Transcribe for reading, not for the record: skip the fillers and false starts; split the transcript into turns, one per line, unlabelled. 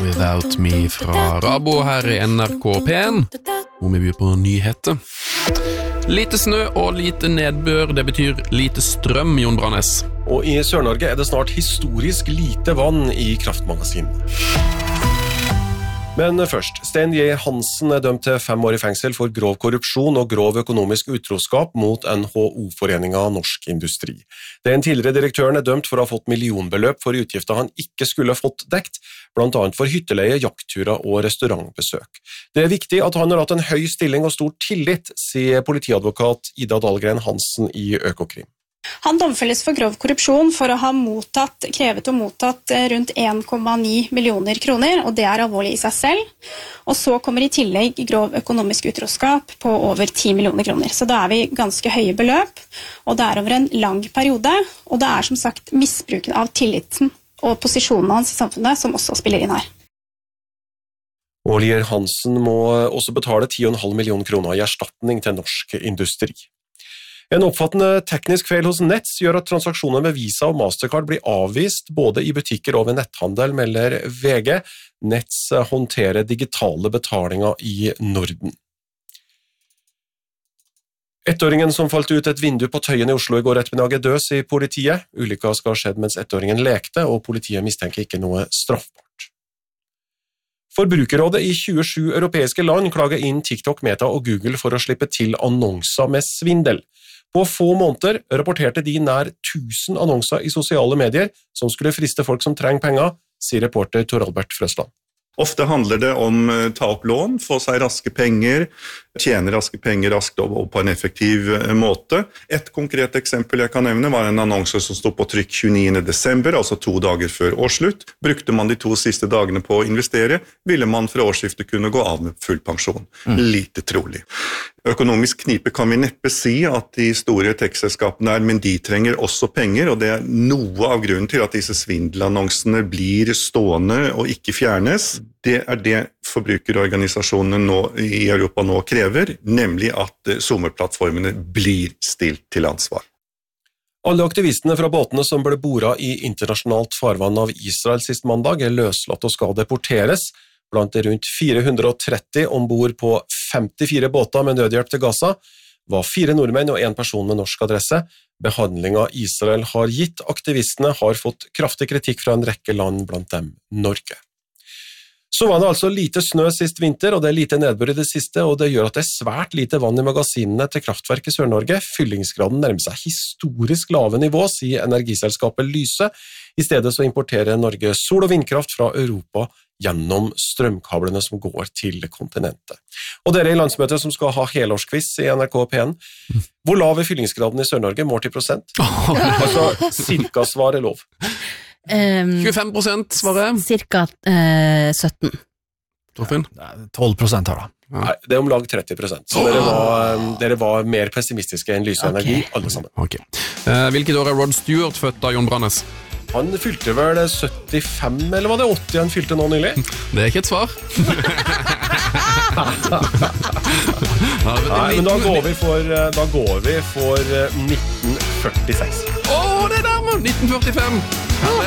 Without Me fra Rabo her I NRK P1, hvor vi byr på nyheter. Lite snø og lite nedbør, det betyr lite strøm, Jon Brannes.
Og I Sør-Norge det snart historisk lite vann I kraftmagasinene. Men først, Stein J. Hansen dømt til 5 år I fengsel for grov korrupsjon og grov økonomisk utroskap mot NHO-foreningen Norsk Industri. Den tidligere direktøren dømt for å ha fått millionbeløp for utgifter han ikke skulle fått dekt, blant annet for hytteleie, jaktturer og restaurantbesøk. Det viktig at han har hatt en høy stilling og stor tillit, sier politiadvokat Ida Dahlgren Hansen I Økokrim.
Han domfelles for grov korrupsjon for å ha krevet og mottatt rundt 1,9 millioner kroner, og det alvorlig I seg selv. Og så kommer I tillegg grov økonomisk utroskap på over 10 millioner kroner. Så da vi ganske høye beløp, og det over en lang periode, og det som sagt misbruken av tilliten og posisjonen hans I samfunnet som også spiller inn her.
Olier Hansen må også betale 10,5 millioner kroner I erstatning til Norsk Industri. En oppfattende teknisk feil hos Nets gjør at transaksjoner med Visa og Mastercard blir avvist både I butikker og ved netthandel, melder VG. Nets håndterer digitale betalinger I Norden. Ettåringen som falt ut et vindu på Tøyen I Oslo I går ettermiddag død, sier politiet. Ulykka skal ha skjedd mens ettåringen lekte, og politiet mistenker ikke noe straffbart. Forbrukerrådet I 27 europeiske land klager inn TikTok, Meta og Google for å slippe til annonser med svindel. På få måneder rapporterte de nær 1000 annonser I sosiale medier som skulle friste folk som trenger penger, sier reporter Tor Albert Frøsland.
Ofte handler det om ta opp lån, få seg raske penger, tjene raske penger raskt og på en effektiv måte. Et konkret eksempel jeg kan nevne var en annonse som stod på trykk 29. desember, altså 2 dager før årsslutt. Brukte man de 2 siste dagene på å investere, ville man fra årsskiftet kunne gå av med full pensjon. Lite trolig. Økonomisk knipe kan vi neppe si at de store tech-selskapene men de trenger også penger, og det noe av grunnen til at disse svindelannonsene blir stående og ikke fjernes. Det det forbrukerorganisasjonene nå I Europa nå krever, nemlig at SOME-plattformene blir stilt til ansvar.
Alle aktivistene fra båtene som ble boret I internasjonalt farvann av Israel sist mandag løslatt og skal deporteres. Blant rundt 430 ombord på 54 båter med nødhjelp til Gaza var 4 nordmenn og 1 person med norsk adresse. Behandlingen Israel har gitt aktivistene har fått kraftig kritikk fra en rekke land, blant dem Norge. Så var det altså lite snø sist vinter, og det lite nedbør I det siste, og det gjør at det svært lite vann I magasinene til kraftverk I Sør-Norge. Fyllingsgraden nærmer seg historisk lave nivå, sier energiselskapet Lyse. I stedet så importerer Norge sol- og vindkraft fra Europa gjennom strømkablene som går til kontinentet. Og dere I landsmøtet som skal ha helårskviss I NRK P1, hvor lav fyllingsgraden I Sør-Norge målt I prosent? Altså, cirka svar lov.
25% svarer.
Cirka 17.
Torfinn?
12% her da.
Nei, det om lag 30%. Så dere var mer pessimistiske enn Lyse Energi, alle sammen.
Okay. Hvilket år Rod Stewart født da, Jon Brannes?
Han fylte vel 75, eller var det 80 han fylte nå nylig?
Det ikke et svar.
Nei, men da går vi for 1946.
Det der, 1945!